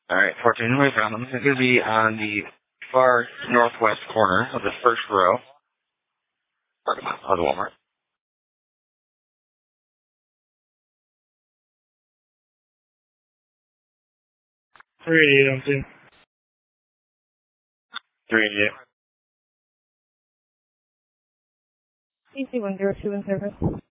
Alright, 14 found them. It's going to be on the far northwest corner of the first row of the Walmart. 388 on scene. 388. PC 102 in service.